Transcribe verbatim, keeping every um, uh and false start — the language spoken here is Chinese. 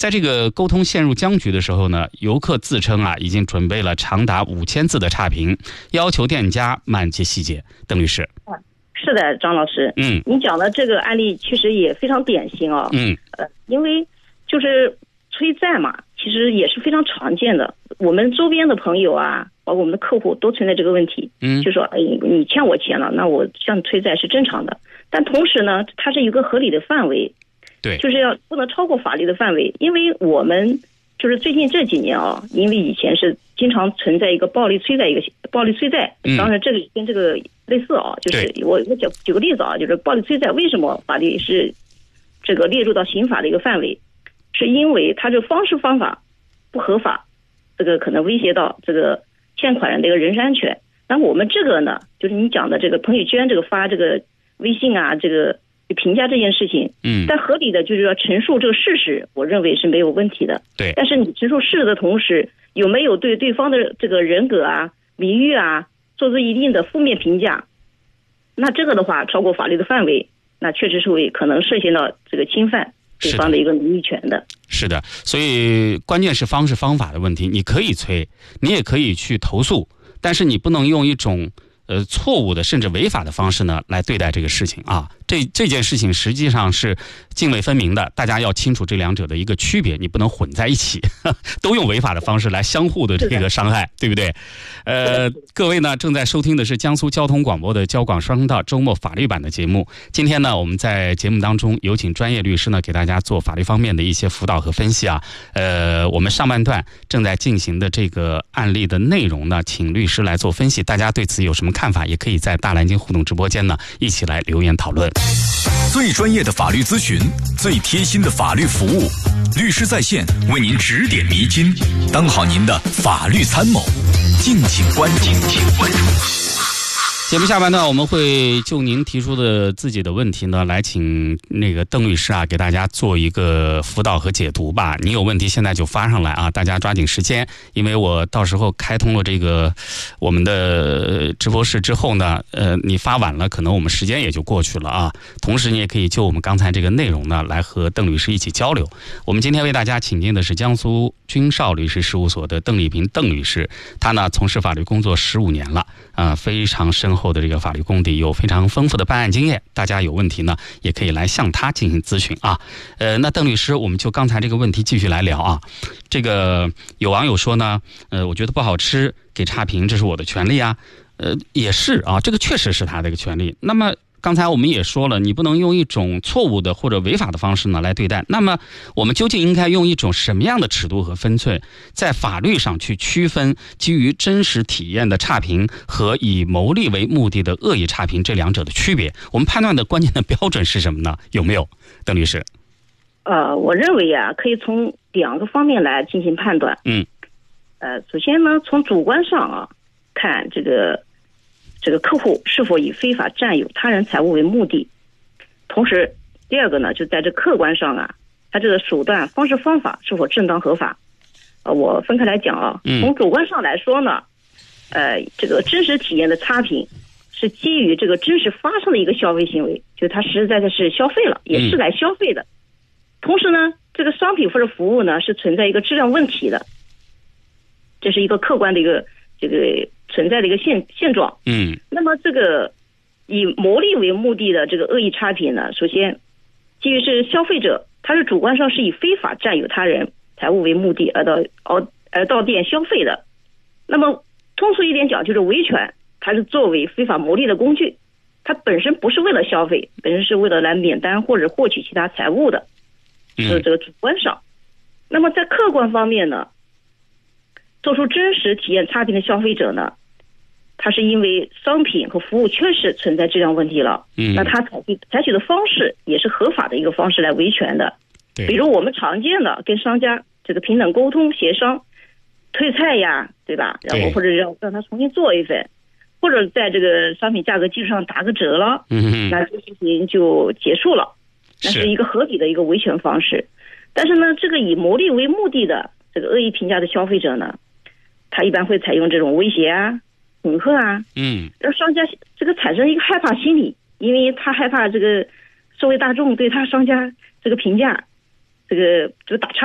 在这个沟通陷入僵局的时候呢，游客自称啊已经准备了长达五千字的差评，要求店家满记细节。邓律师。 是的，张老师， 嗯， 你讲的这个案例其实也非常典型啊。 嗯， 呃，因为就是催债嘛，其实也是非常常见的。我们周边的朋友啊，包括我们的客户都存在这个问题。嗯，就说哎，你欠我钱了，那我向你催债是正常的。但同时呢，它是一个合理的范围， 对， 就是要不能超过法律的范围。因为我们就是最近这几年啊，因为以前是经常存在一个暴力催债，一个暴力催债，当然这个跟这个类似啊，就是我我举举个例子啊，就是暴力催债为什么法律是这个列入到刑法的一个范围，是因为它这方式方法不合法，这个可能威胁到这个欠款人的一个人身安全。那我们这个呢，就是你讲的这个朋友圈这个发这个微信啊，这个评价这件事情，嗯，但合理的就是要陈述这个事实，我认为是没有问题的。 对， 但是你陈述事实的同时，有没有对对方的这个人格啊、名誉啊做出一定的负面评价？那这个的话，超过法律的范围，那确实是会可能涉嫌到这个侵犯对方的一个名誉权的。 是的，所以关键是方式方法的问题。你可以催，你也可以去投诉，但是你不能用一种呃错误的甚至违法的方式呢来对待这个事情啊。这这件事情实际上是泾渭分明的，大家要清楚这两者的一个区别，你不能混在一起，都用违法的方式来相互的这个伤害，对不对？呃，各位呢正在收听的是江苏交通广播的交广双声道周末法律版的节目。今天呢，我们在节目当中有请专业律师呢给大家做法律方面的一些辅导和分析啊。呃，我们上半段正在进行的这个案例的内容呢，请律师来做分析。大家对此有什么看法，也可以在大蓝鲸互动直播间呢一起来留言讨论。 最专业的法律咨询，最贴心的法律服务，律师在线为您指点迷津，当好您的法律参谋。敬请关注，敬请关注。 节目下半段我们会就您提出的自己的问题呢，来请那个邓律师啊给大家做一个辅导和解读吧。你有问题现在就发上来啊，大家抓紧时间，因为我到时候开通了这个我们的直播室之后呢，呃，你发晚了，可能我们时间也就过去了啊。同时你也可以就我们刚才这个内容呢，来和邓律师一起交流。我们今天为大家请进的是江苏君少律师事务所的邓丽萍邓律师，他呢从事法律工作十五年了，啊、呃，非常深后的这个法律功底，有非常丰富的办案经验。大家有问题呢，也可以来向他进行咨询啊。呃，那邓律师，我们就刚才这个问题继续来聊啊。这个有网友说呢，呃，我觉得不好吃，给差评，这是我的权利啊。呃，也是啊，这个确实是他的一个权利。那么刚才我们也说了，你不能用一种错误的或者违法的方式呢来对待。那么我们究竟应该用一种什么样的尺度和分寸，在法律上去区分基于真实体验的差评和以牟利为目的的恶意差评这两者的区别？我们判断的关键的标准是什么呢？有没有，邓律师？ 呃，我认为啊，可以从两个方面来进行判断。 嗯， 呃，首先呢，从主观上啊，看这个。这个客户是否以非法占有他人财物为目的，同时第二个呢，就在这客观上啊，他这个手段方式方法是否正当合法。呃，我分开来讲啊，从主观上来说呢，呃，这个真实体验的差评是基于这个真实发生的一个消费行为，就他实实在在是消费了，也是来消费的。同时呢，这个商品或者服务呢是存在一个质量问题的，这是一个客观的一个这个存在的一个现现状。 嗯， 那么这个以牟利为目的的这个恶意差评呢，首先基于是消费者他是主观上是以非法占有他人财物为目的而到而而到店消费的。那么通俗一点讲，就是维权它是作为非法牟利的工具，它本身不是为了消费，本身是为了来免单或者获取其他财物的，是这个主观上。那么在客观方面呢，做出真实体验差评的消费者呢，他是因为商品和服务确实存在质量问题了，嗯，那他采取采取的方式也是合法的一个方式来维权的。比如我们常见的跟商家这个平等沟通协商，退菜呀，对吧？然后或者让让他重新做一份，或者在这个商品价格基础上打个折了，嗯，那这事情就结束了，那是一个合理的一个维权方式。但是呢，这个以牟利为目的的这个恶意评价的消费者呢，他一般会采用这种威胁啊、恐吓啊，嗯，让商家这个产生一个害怕心理，因为他害怕这个社会大众对他商家这个评价，这个就打差